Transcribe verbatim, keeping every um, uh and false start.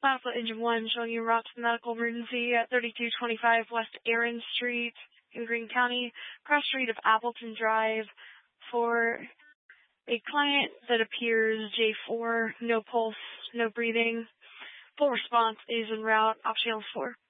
Alpha Engine one showing you route to the medical emergency at thirty-two twenty-five West Aaron Street in Greene County, cross street of Appleton Drive, for a client that appears J four, no pulse, no breathing. Full response is en route, option four.